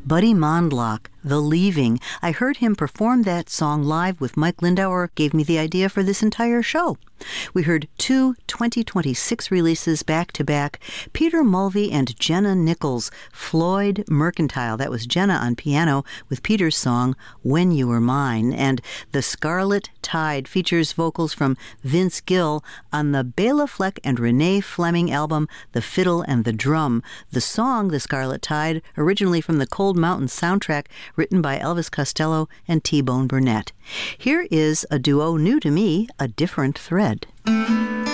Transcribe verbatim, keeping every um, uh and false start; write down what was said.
Buddy Mondlock, The Leaving. I heard him perform that song live with Mike Lindauer, gave me the idea for this entire show. We heard two twenty twenty-six releases back-to-back, Peter Mulvey and Jenna Nichols, Floyd Mercantile. That was Jenna on piano with Peter's song, When You Were Mine. And The Scarlet Tide features vocals from Vince Gill on the Bela Fleck and Renee Fleming album, The Fiddle and the Drum. The song, The Scarlet Tide, originally from the Cold Mountain soundtrack, written by Elvis Costello and T-Bone Burnett. Here is a duo new to me, A Different Thread.